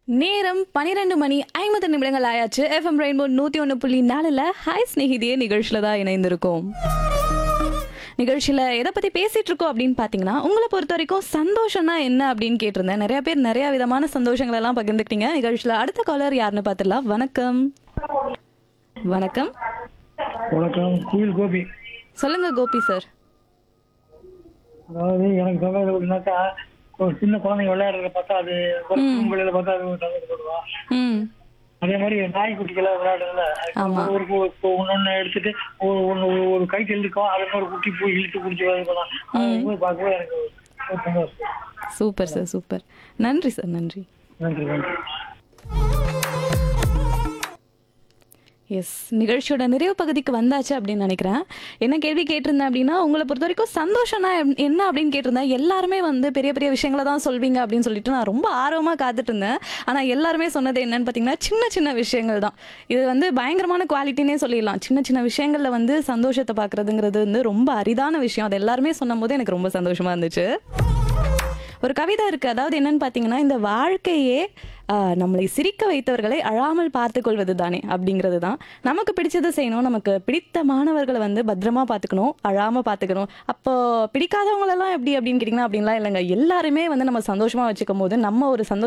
நேரம் 12 மணி 50 நிமிடங்கள் ஆயாச்சு. எஃப்எம் ரெயின்போ 101.4ல ஹாய் ஸ்நேகிதியே நிகழ்ச்சியில தான் இணைந்திருக்கோம். நிகழ்ச்சியில எதை பத்தி பேசிட்டு இருக்கோம் அப்படின்னு பாத்தீங்கன்னா, உங்களை பொறுத்த வரைக்கும் சந்தோஷம்னா என்ன அப்படின்னு கேட்டிருந்தேன். நிறைய பேர் நிறைய விதமான சந்தோஷங்கள் எல்லாம் பகிர்ந்துக்கிட்டீங்க. நிகழ்ச்சியில அடுத்த காலர் யாருன்னு பார்த்துடலாம். வணக்கம். வணக்கம். வணக்கம். குயில் கோபி. சொல்லுங்க கோபி சார். அதாவது எனக்கு சமையல் எப்படின்னாக்கா, ஒரு சின்ன குழந்தைங்க விளையாடுறத பார்த்தா அது விளையாட பார்த்தா அது சந்தோஷப்படுவான். ம். அதே மாதிரி நாய்க்குட்டிகளை விளையாடுறதுல ஆமா. ஒன்னொன்னு எடுத்துட்டு ஒரு கை தெளிக்கும், அது ஒரு குட்டி போய் இழுத்து குடிச்சு வரலாம். அது பார்க்கவே எனக்கு ஒரு சந்தோஷம். Super sir, super. நன்றி சார், நன்றி. நன்றி நன்றி. எஸ், நிகழ்ச்சியோட நிறைவு பகுதிக்கு வந்தாச்சு அப்படின்னு நினைக்கிறேன். என்ன கேள்வி கேட்டிருந்தேன் அப்படின்னா, உங்களை பொறுத்த வரைக்கும் சந்தோஷம்னா என்ன அப்படின்னு கேட்டிருந்தேன். எல்லாருமே வந்து பெரிய பெரிய விஷயங்களை தான் சொல்வீங்க அப்படின்னு சொல்லிட்டு நான் ரொம்ப ஆர்வமாக காத்துட்டு இருந்தேன். ஆனால் எல்லாருமே சொன்னது என்னன்னு பார்த்தீங்கன்னா, சின்ன சின்ன விஷயங்கள் தான். இது வந்து பயங்கரமான குவாலிட்டினே சொல்லிடலாம். சின்ன சின்ன விஷயங்களில் வந்து சந்தோஷத்தை பார்க்குறதுங்கிறது வந்து ரொம்ப அரிதான விஷயம். அது எல்லாருமே சொன்னும் போது எனக்கு ரொம்ப சந்தோஷமா இருந்துச்சு. ஒரு கவிதை இருக்கு. அதாவது என்னன்னு பார்த்தீங்கன்னா, இந்த வாழ்க்கையே நம்மளை சிரிக்க வைத்தவர்களை அழாமல் பார்த்து கொள்வது தானே அப்படிங்கிறது தான். நமக்கு பிடிச்சதை செய்யணும், நமக்கு பிடித்த மாணவர்களை வந்து பத்திரமா பார்த்துக்கணும், அழாமல் பார்த்துக்கணும். அப்போ பிடிக்காதவங்களெல்லாம் எப்படி அப்படின்னு கேட்டிங்கன்னா அப்படின்லாம் இல்லைங்க. எல்லாருமே வந்து நம்ம சந்தோஷமாக வச்சுக்கும் போது நம்ம ஒரு சந்தோஷம்